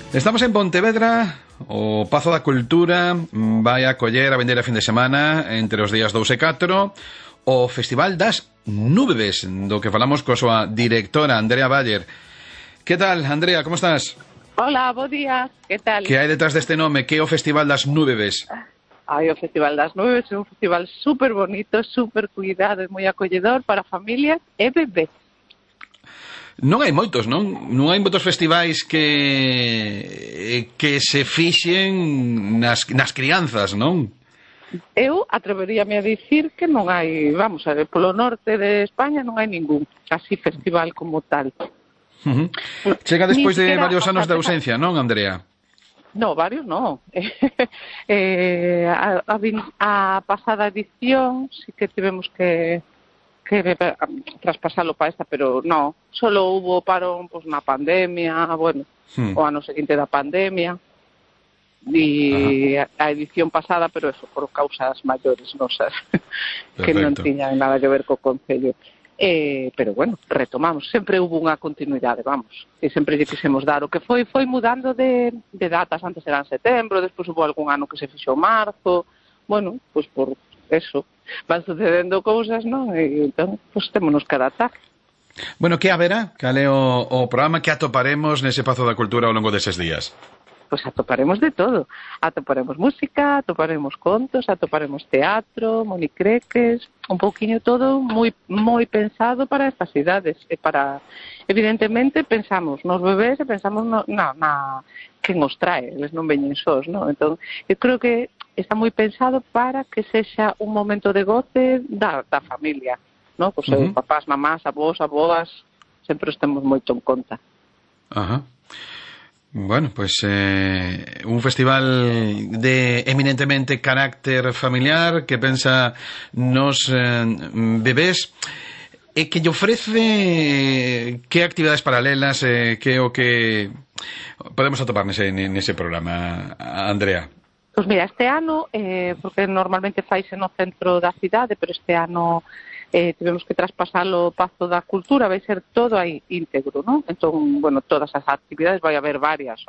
Estamos en Pontevedra, o Pazo da Cultura vai acoller a vindeira fin de semana entre os días 2 e 4 o Festival das Núbebes, do que falamos coa súa directora Andrea Bayer. Que tal, Andrea, como estás? Hola, bo día, que tal? Que hai detrás deste nome? Que é o Festival das Núbebes? O Festival das Núbebes é un festival super bonito, super cuidado e moi acolledor para familias e bebés. Non hai moitos, non? Non hai moitos festivais que se fixen nas crianzas, non? Eu atreveríame a dicir que non hai, vamos a ver, polo norte de España non hai ningún así festival como tal. Chega despois de varios anos de ausencia, non, Andrea? No, varios no. A pasada edición sí que tivemos que traspasalo para esta, pero no, solo hubo parón pues, na pandemia, bueno, o ano seguinte da pandemia, e a edición pasada, pero eso, por causas maiores nosas, que non tiñan nada que ver co Concello. Pero bueno, retomamos, sempre hubo unha continuidade, vamos, e sempre lle quisemos dar o que foi mudando de datas, antes eran setembro, despois hubo algún ano que se fixo marzo, bueno, pois por eso, van sucedendo cousas, non? E entón, pois témonos que adaptar. Bueno, que haberá? Cal é o programa que atoparemos nese Pazo da Cultura ao longo deses días? Pois atoparemos de todo. Atoparemos música, atoparemos contos, atoparemos teatro, monicreques, un pouquiño todo moi pensado para estas idades. E para, evidentemente, pensamos nos bebés e pensamos na que nos trae, eles non veñen sós, non? Entón, eu creo que está moi pensado para que sexa un momento de goce da familia, non? Pois papás, mamás, avós, aboas, sempre os temos moito en conta. Ajá. Bueno, pues un festival de eminentemente carácter familiar que pensa nos bebés e que lle ofrece que actividades paralelas que o que podemos atopar nese programa, Andrea. Pois mira, este ano, porque normalmente faise no centro da cidade, pero este ano tivemos que traspasalo ao Pazo da Cultura, vai ser todo aí íntegro, non? Entón, bueno, todas as actividades vai haber varias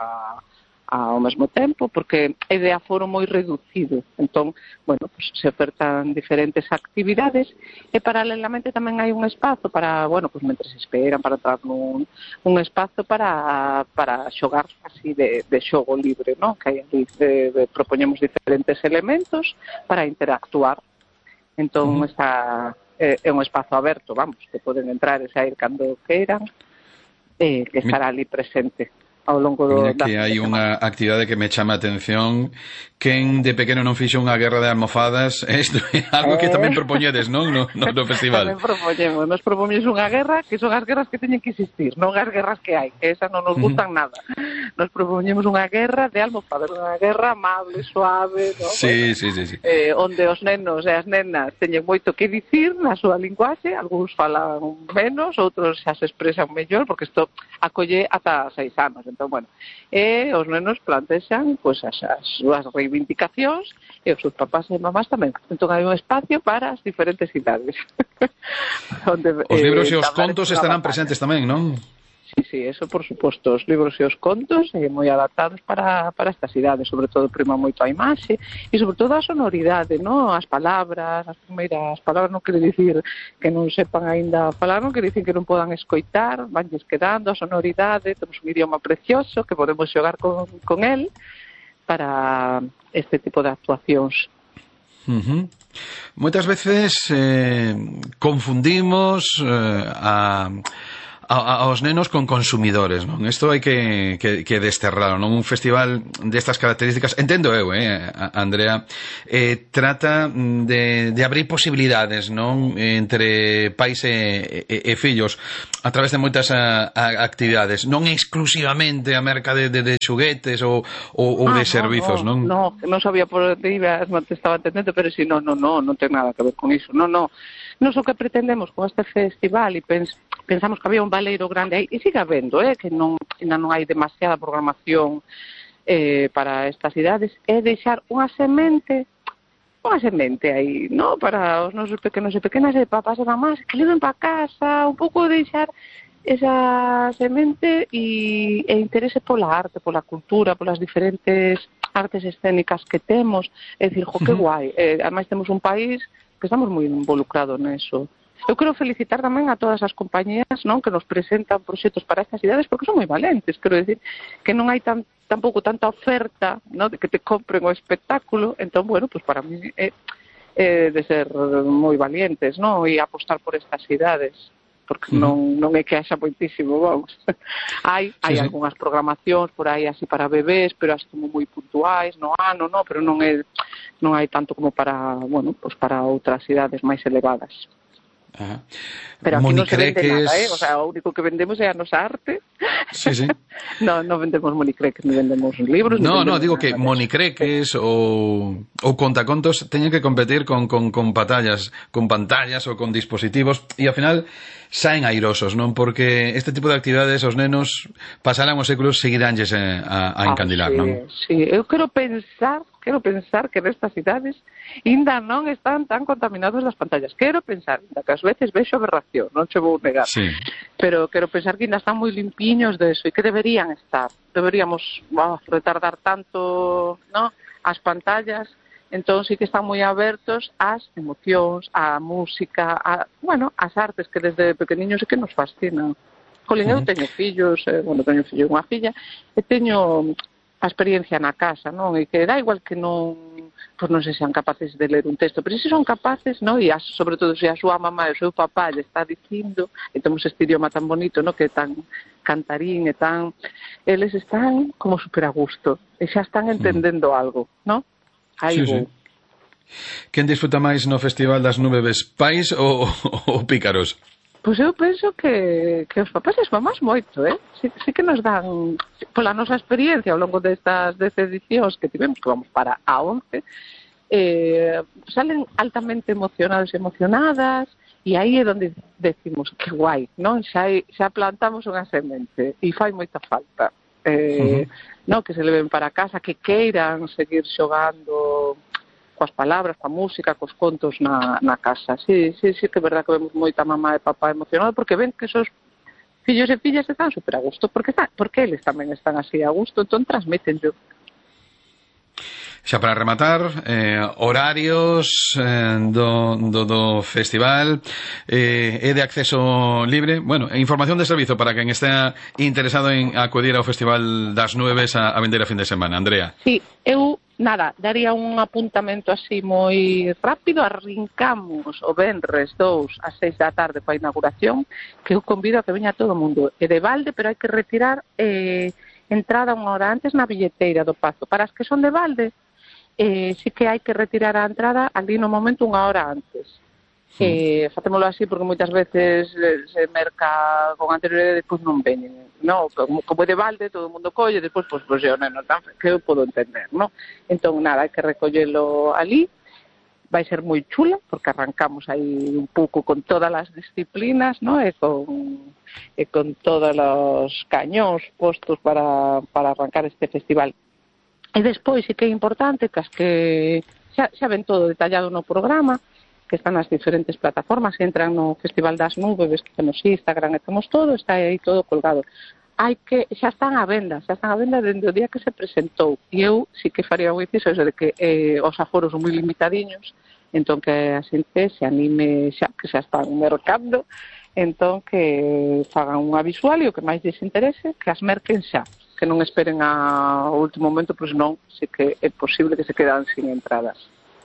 ao mesmo tempo, porque é de aforo moi reducido. Entón, bueno, pues, se ofertan diferentes actividades e paralelamente tamén hai un espazo para, bueno, pues mentre se esperan para entrar un espazo para xogar así de xogo libre, non? Que aí propoñemos diferentes elementos para interactuar. Entón, é un espazo aberto, vamos, que poden entrar e sair cando queiran, que estará ali presente ao longo da que hai unha actividade que me chama a atención. Quen de pequeno non fixo unha guerra de almofadas? Isto é algo que tamén propoñedes, non? No festival. Tamén nos propoñemos unha guerra que son as guerras que teñen que existir, non as guerras que hai, que esas non nos gustan nada. Nos propoñemos unha guerra de almofadas, unha guerra amable, suave, non? Sí. Onde os nenos e as nenas teñen moito que dicir na súa linguaxe, algúns falan menos, outros xa se expresan mellor, porque isto acolle ata 6 anos. Entón, bueno, os nenos plantexan pois, as súas reivindicacións e os seus papás e mamás tamén. Entón, hai un espacio para as diferentes idades. Os libros e os contos estarán presentes tamén, non? Sí, eso por suposto, os libros e os contos moi adaptados para estas idades, sobre todo prima moito a imaxe e sobre todo a sonoridade, non? As palabras, as primeiras palabras non quere dicir que non sepan aínda falar, non quere dicir que non podan escoitar, vanlles quedando a sonoridade, temos un idioma precioso que podemos xogar con el para este tipo de actuacións. Moitas veces confundimos aos nenos con consumidores, non? Isto hai que desterralo, non? Un festival destas características, entendo eu, Andrea, trata de abrir posibilidades, non? Entre pais e fillos a través de moitas actividades, non exclusivamente a merca de xuguetes ou de servizos, non? Non sabía por onde ibas, non te estaba entendendo, pero si non ten nada que ver con iso, non. Nos o que pretendemos con este festival e pensamos que había un baleiro grande aí, e sigue habendo, que ainda non hai demasiada programación para estas idades, é deixar unha semente aí, non? Para os nosos pequenos e pequenas e papás e mamás que leven para casa, un pouco deixar esa semente e interese pola arte, pola cultura, polas diferentes artes escénicas que temos. É dicir, que guai. Ademais temos un país que estamos moi involucrados neso. Eu quero felicitar tamén a todas as compañías, non, que nos presentan proxectos para estas cidades, porque son moi valentes, quero decir, que non hai tampouco tanta oferta, non, de que te compren o espectáculo. Entón, bueno, pues para mí é de ser moi valientes, non, e apostar por estas cidades, porque non é que haxa moitísimo, vamos. hai algunhas programacións por aí así para bebés, pero así como moi puntuais no ano, non, pero non hai tanto como para, bueno, pues para outras cidades máis elevadas. Ajá. Pero aquí non se vende nada, o sea, o único que vendemos é a nosa arte. Sí, sí. non vendemos monicreques, ni vendemos libros. No, digo que monicreques ou contacontos teñen que competir con pantallas ou con dispositivos, e ao final saen airosos, non? Porque este tipo de actividades os nenos pasarán os séculos, seguiránlles a encandilar, non? Sí, eu quero pensar que nestas cidades ainda non están tan contaminados das pantallas. Quero pensar, ainda que ás veces vexo aberración, non che vou negar. Sí. Pero quero pensar que ainda están moi limpiños de eso e que deberían estar. Deberíamos retardar tanto, ¿no?, as pantallas. Entón sí que están moi abertos ás emocións, á música, ás artes que desde pequeniños é que nos fascinan. Colín, eu teño fillos, teño un fillo e unha filla, e teño a experiencia na casa, non? E que dá igual que non sei se sean capaces de ler un texto, pero se son capaces, non? E sobre todo se a súa mamá e o seu papá lle está dicindo, e temos este idioma tan bonito, non? Que é tan cantarín e tan... Eles están como super a gusto, e xa están entendendo algo, non? Aí vou. Quen disfruta máis no Festival das Núbebes, pais ou pícaros? Pois eu penso que os papás e as mamás moito, sí que nos dan, pola nosa experiencia ao longo destas 10 edicións que tivemos, que vamos para a 11, salen altamente emocionados e emocionadas, e aí é onde decimos que guai, non? Xa plantamos unha semente e fai moita falta. Non, que se leven para casa, que queiran seguir xogando coas palabras, coa música, cos contos na casa. Sí, que é verdad que vemos moita mamá e papá emocionados porque ven que esos fillos e fillas están super a gusto, porque eles tamén están así a gusto, entón transmítenlo. Xa para rematar, horarios do festival, é de acceso libre, información de servizo para quen estea interesado en acudir ao Festival das Núbebes a vender a fin de semana. Andrea. Sí, eu daría un apuntamento así moi rápido. Arrincamos o venres 2 ás 6 da tarde para a inauguración, que eu convido a que veña todo o mundo. É de balde, pero hai que retirar entrada unha hora antes na billeteira do Pazo. Para as que son de balde, sí que hai que retirar a entrada ali no momento unha hora antes. Facémolo así porque moitas veces se merca con anterioridade e depois non veñen, non? Como é de balde, todo o mundo colle, depois pois o neno tan que eu podo entender, non? Entón, hai que recollelo ali. Vai ser moi chula porque arrancamos aí un pouco con todas as disciplinas, non? E con todos os cañóns postos para arrancar este festival. E despois sí que é importante que as que xa ven todo detallado no programa, que están nas diferentes plataformas, que entran no Festival das Núbebes, que temos Instagram, e temos todo, está aí todo colgado. Xa están a venda dende o día que se presentou, e eu sí que faría un inciso de que os aforos son moi limitadiños, entón que a xente se anime xa, que xa están mercando, entón que fagan unha visual e o que máis lles interese, que as merquen xa, que non esperen ao último momento, pois non, sí que é posible que se quedan sin entradas.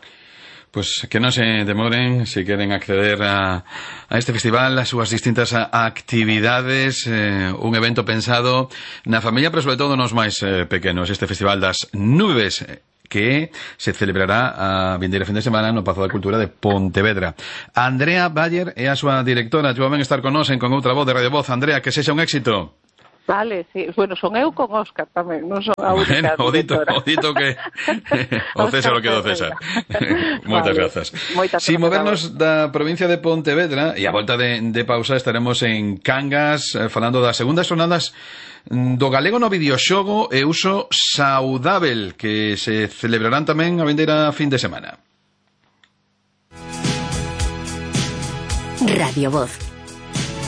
Pues que non se demoren se queren acceder a este festival, as súas distintas actividades, un evento pensado na familia, pero sobre todo nos máis pequenos, este Festival das Núbebes, que se celebrará a vindeira fin de semana no Pazo da Cultura de Pontevedra. Andrea Bayer é a súa directora, que van estar con nos en Con Outra Voz de Radio Voz. Andrea, que sexa un éxito. Vale, sí. Bueno, son eu con Óscar tamén, non son a única directora. O dito que o César o que do César. Moitas grazas. Si movernos da provincia de Pontevedra, e a volta de pausa estaremos en Cangas falando das segundas jornadas do galego no videoxogo e uso saudável, que se celebrarán tamén a vindeira fin de semana. Radio Voz.